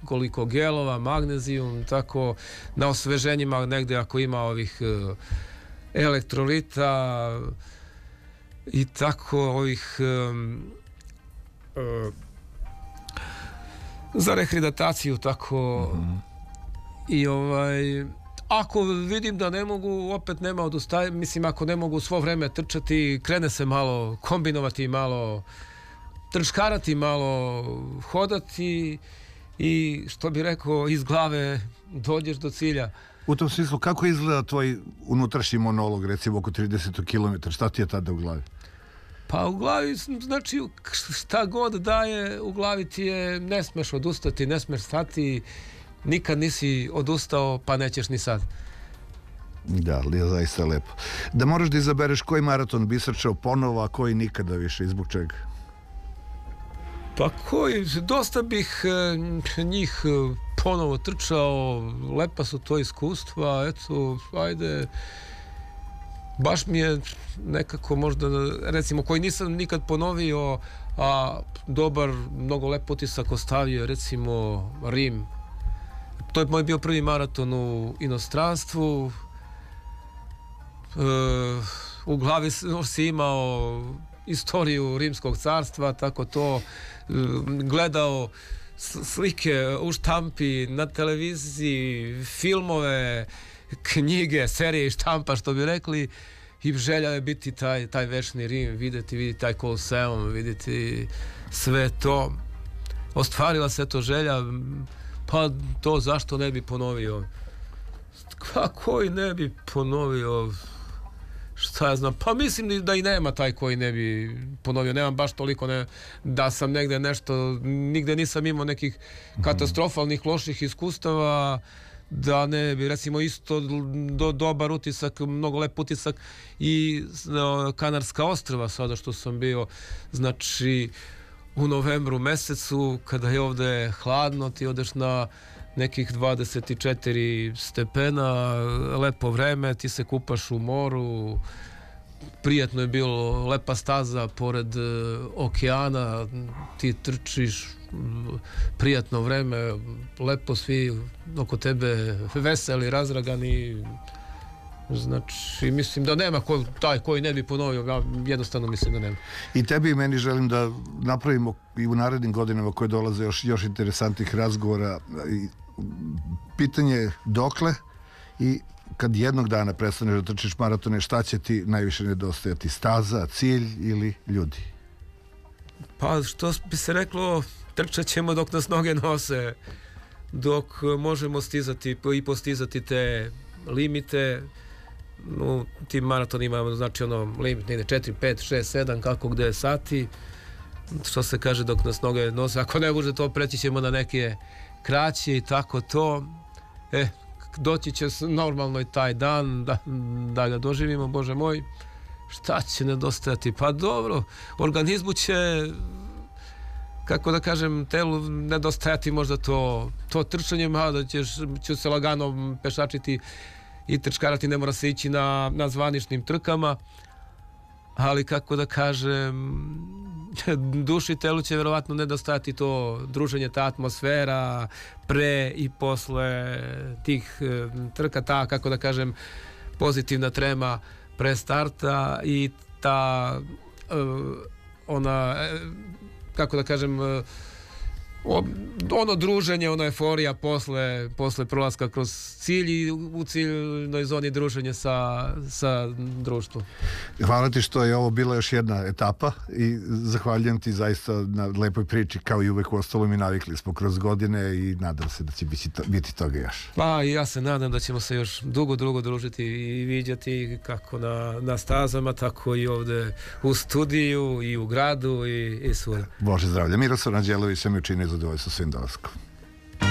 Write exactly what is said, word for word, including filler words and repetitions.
nekoliko gelova, magnezijum, tako na osveženjima negde ako ima ovih uh, elektrolita i tako ovih um, uh, za rehidrataciju, tako mm-hmm. i ovaj ako vidim da ne mogu, opet nema odustaje, mislim ako ne mogu svo vreme trčati, krene se malo kombinovati, malo trčkarati, malo hodati i što bi rekao, iz glave dođeš do cilja. U tom smislu, kako izgleda tvoj unutrašnji monolog, recimo oko trideset kilometara, šta ti je tada u glavi? Pa u glavi, znači šta god daje, u glavi ti je ne smeš odustati, ne smeš stati, nikad nisi odustao, pa nećeš ni sad. Da, ali je zaista lepo. Da moraš da izabereš koji maraton bi isrčao ponovo, a koji nikada više, izbog čega? Pa koji, dosta bih e, njih ponovo trčao, lepa su to iskustva, eto, ajde, baš mi je nekako možda, recimo, koji nisam nikad ponovio, a dobar, mnogo lep utisak ostavio, recimo, Rim. To je moj bio prvi maraton u inostranstvu. E, u glavi si imao istoriju Rimskog carstva, tako to e, gledao slike u štampi, na televiziji, filmove, knjige, serije i štampa, što bi rekli, i želja je biti taj, taj večni Rim, vidjeti, vidjeti taj Koloseum, vidjeti sve to. Ostvarila se to želja, pa to zašto ne bi ponovio? Koji ne bi ponovio? Šta ja znam? Pa mislim da i nema taj koji ne bi ponovio. Nemam baš toliko ne, da sam negde nešto, nigde nisam imao nekih katastrofalnih loših iskustava, da ne bi, recimo isto do, dobar utisak, mnogo lep utisak i no, Kanarska ostrva sada što sam bio, znači u novembru mesecu kada je ovde hladno, ti odeš na nekih dvadeset četiri stepena, lepo vreme, ti se kupaš u moru, prijatno je bilo, lepa staza pored okeana, ti trčiš, prijatno vreme, lepo svi oko tebe veseli, razragani, znači mislim da nema ko, taj koji ne bi ponovio, ja jednostavno mislim da nema. I tebi i meni želim da napravimo i u narednim godinama koje dolaze još, još interesantnih razgovora. I pitanje je dokle i kad jednog dana prestaneš da trčiš maratone, šta će ti najviše nedostajati? Staza, cilj ili ljudi? Pa što bi se reklo, trčat ćemo dok nas noge nose, dok možemo stizati i postizati te limite. No, tim maratonima znači ono limit ide četiri, pet, šest, sedam kako gde sati, što se kaže dok nas noge nose, ako ne može to preći ćemo na neke kraće i tako to, e, doći će normalno i taj dan da, da ga doživimo, Bože moj, šta će nedostajati? Pa dobro, organizmu će, kako da kažem, telu nedostajati možda to, to trčanje, da ćeš, ću se lagano pešačiti i trčkarati, ne mora se ići na, na zvaničnim trkama, ali kako da kažem, duši telu će verovatno nedostajati to druženje, ta atmosfera pre i posle tih trka, ta, kako da kažem, pozitivna trema pre starta i ta ona, kako da kažem, ono druženje, ono euforija posle, posle prolaska kroz cilj i u ciljnoj zoni druženje sa, sa društvom. Hvala ti što je ovo bila još jedna etapa i zahvaljujem ti zaista na lepoj priči, kao i uvek u ostalom i navikli smo kroz godine i nadam se da će biti, to, biti toga još. Pa i ja se nadam da ćemo se još dugo, dugo družiti i viđati kako na, na stazama, tako i ovde u studiju i u gradu i, i svuda. Bože zdravlja. Miroslav Ranđelović, sam učinio zadovoljstvo svim dolaskom.